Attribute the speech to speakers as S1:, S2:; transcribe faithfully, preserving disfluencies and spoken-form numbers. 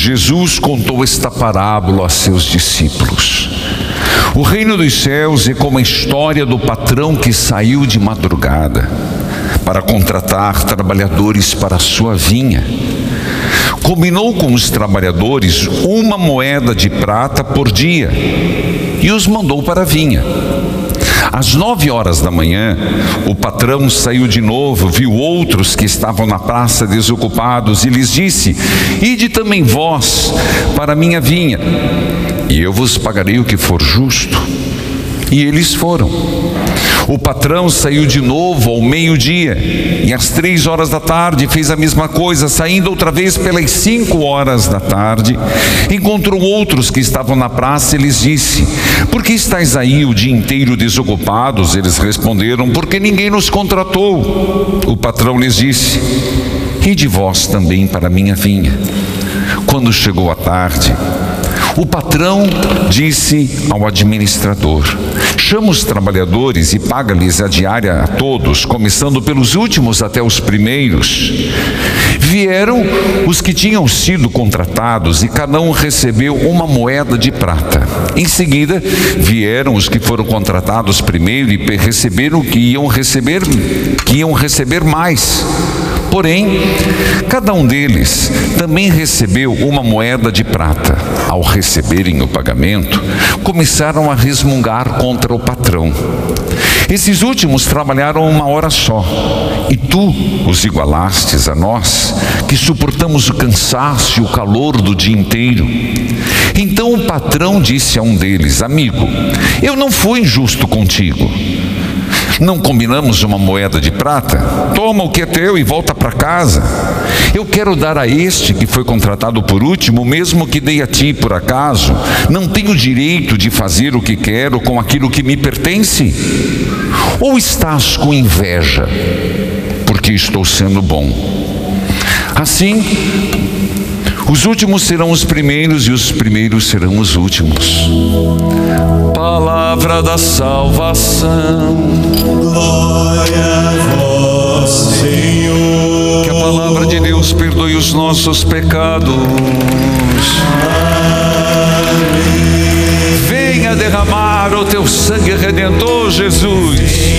S1: Jesus contou esta parábola a seus discípulos. O reino dos céus é como a história do patrão que saiu de madrugada para contratar trabalhadores para a sua vinha. Combinou com os trabalhadores uma moeda de prata por dia e os mandou para a vinha. Às nove horas da manhã, o patrão saiu de novo, viu outros que estavam na praça desocupados e lhes disse: ide também vós para a minha vinha, e eu vos pagarei o que for justo. E eles foram. O patrão saiu de novo ao meio-dia, e às três horas da tarde fez a mesma coisa. Saindo outra vez pelas cinco horas da tarde, encontrou outros que estavam na praça e lhes disse: por que estáis aí o dia inteiro desocupados? Eles responderam: porque ninguém nos contratou. O patrão lhes disse: ide vós também para a minha vinha. Quando chegou a tarde, o patrão disse ao administrador: chama os trabalhadores e paga-lhes a diária a todos, começando pelos últimos até os primeiros. Vieram os que tinham sido contratados e cada um recebeu uma moeda de prata. Em seguida, vieram os que foram contratados primeiro e receberam que iam receber, que iam receber mais. Porém, cada um deles também recebeu uma moeda de prata. Ao receberem o pagamento, começaram a resmungar contra o patrão. Esses últimos trabalharam uma hora só, e tu os igualastes a nós, que suportamos o cansaço e o calor do dia inteiro. Então o patrão disse a um deles: amigo, eu não fui injusto contigo. Não combinamos uma moeda de prata? Toma o que é teu e volta para casa. Eu quero dar a este que foi contratado por último, mesmo que dei a ti por acaso. Não tenho direito de fazer o que quero com aquilo que me pertence? Ou estás com inveja, porque estou sendo bom? Assim, os últimos serão os primeiros e os primeiros serão os últimos. Palavra da salvação.
S2: Glória a vós, Senhor.
S1: Que a palavra de Deus perdoe os nossos pecados.
S2: Amém.
S1: Venha derramar o teu sangue redentor, Jesus.